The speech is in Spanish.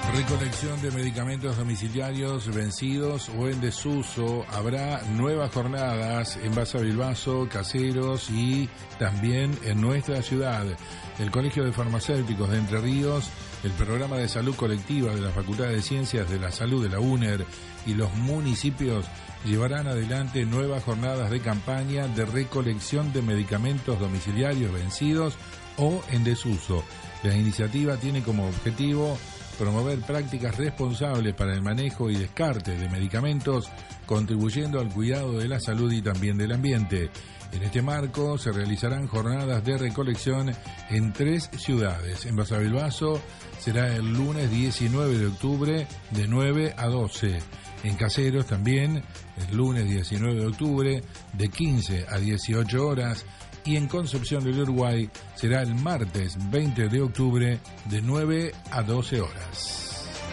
Recolección de medicamentos domiciliarios vencidos o en desuso. Habrá nuevas jornadas en Basa Bilbaso, Caseros y también en nuestra ciudad. El Colegio de Farmacéuticos de Entre Ríos, el Programa de Salud Colectiva de la Facultad de Ciencias de la Salud de la UNER y los municipios llevarán adelante nuevas jornadas de campaña de recolección de medicamentos domiciliarios vencidos o en desuso. La iniciativa tiene como objetivo promover prácticas responsables para el manejo y descarte de medicamentos, contribuyendo al cuidado de la salud y también del ambiente. En este marco se realizarán jornadas de recolección en 3 ciudades. En Basa Bilbaso será el lunes 19 de octubre de 9 a 12. En Caseros también el lunes 19 de octubre de 15 a 18 horas. Y en Concepción del Uruguay será el martes 20 de octubre de 9 a 12 horas.